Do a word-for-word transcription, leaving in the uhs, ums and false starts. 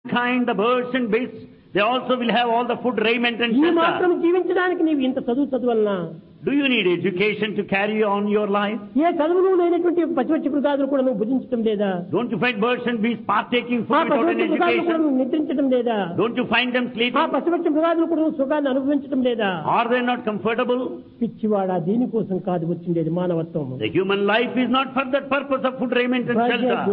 Kind, the birds and beasts, they also will have all the food, raiment and ఈ మాత్రం shelter. జీవించడానికి నీవు ఇంత చదువు చదువలనా? Do you need education to carry on your life? ఏ చదువులు లేనటువంటి పశుపక్షి మృగాదులు కూడా నువ్వు భుజించటం లేదా? Don't you find birds and beasts partaking ఆ food without an పశుపక్షి మృగాదులు కూడా education? నువ్వు నిద్రించటం లేదా? Don't you find them ఆ sleeping? పశుపక్షి మృగాదులు కూడా నువ్వు సుఖాన్ని అనుభవించటం లేదా? Are they not comfortable? పిచ్చివాడా, దీనికోసం కాదు వచ్చిండేది మానవత్వం. The human life is not for that purpose of food, raiment and shelter.